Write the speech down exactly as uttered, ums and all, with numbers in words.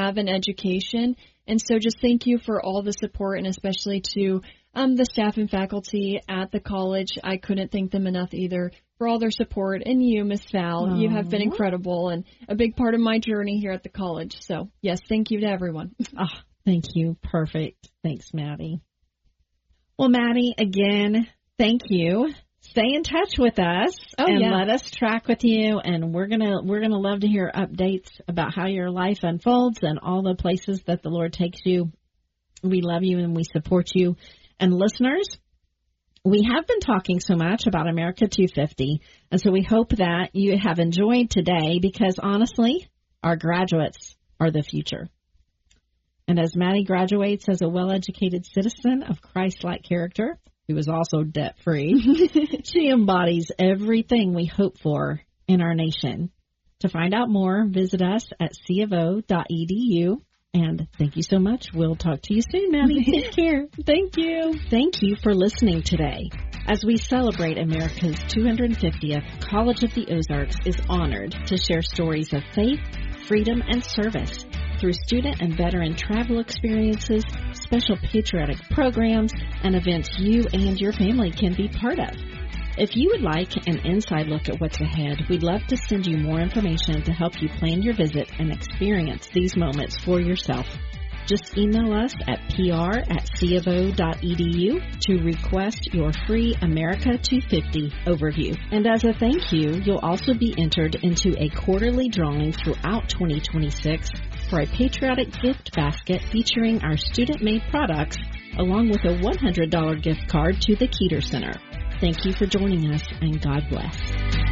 have an education. And so just thank you for all the support, and especially to um, the staff and faculty at the college. I couldn't thank them enough either for all their support. And you, Miss Val, Aww. You have been incredible and a big part of my journey here at the college. So, yes, thank you to everyone. Oh, thank you. Perfect. Thanks, Maddie. Well, Maddie, again, thank you. Stay in touch with us oh, and yeah. let us track with you. And we're gonna we're gonna love to hear updates about how your life unfolds and all the places that the Lord takes you. We love you and we support you. And listeners, we have been talking so much about America two fifty, and so we hope that you have enjoyed today, because honestly, our graduates are the future. And as Maddie graduates as a well-educated citizen of Christ-like character, who is also debt-free, she embodies everything we hope for in our nation. To find out more, visit us at c of o dot e d u. And thank you so much. We'll talk to you soon, Maddie. Take care. Thank you. Thank you for listening today. As we celebrate America's two hundred fiftieth, College of the Ozarks is honored to share stories of faith, freedom, and service through student and veteran travel experiences, special patriotic programs, and events you and your family can be part of. If you would like an inside look at what's ahead, we'd love to send you more information to help you plan your visit and experience these moments for yourself. Just email us at p r at c of o dot e d u to request your free America two fifty overview. And as a thank you, you'll also be entered into a quarterly drawing throughout twenty twenty-six for a patriotic gift basket featuring our student-made products, along with a one hundred dollars gift card to the Keeter Center. Thank you for joining us, and God bless.